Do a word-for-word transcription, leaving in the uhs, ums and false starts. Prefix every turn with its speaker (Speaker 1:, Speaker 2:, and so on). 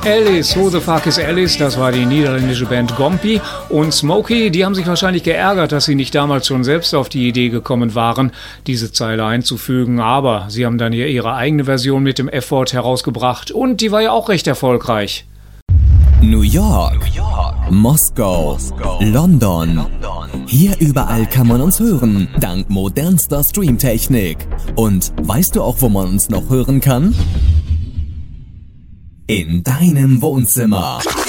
Speaker 1: Alice, Who the Fuck is Alice? Das war die niederländische Band Gompi. Und Smokey, die haben sich wahrscheinlich geärgert, dass sie nicht damals schon selbst auf die Idee gekommen waren, diese Zeile einzufügen. Aber sie haben dann hier ihre eigene Version mit dem F-Wort herausgebracht. Und die war ja auch recht erfolgreich.
Speaker 2: New York, New York, Moskau, Moskau, London. London. Hier überall kann man uns hören, dank modernster Streamtechnik. Und weißt du auch, wo man uns noch hören kann? In deinem Wohnzimmer.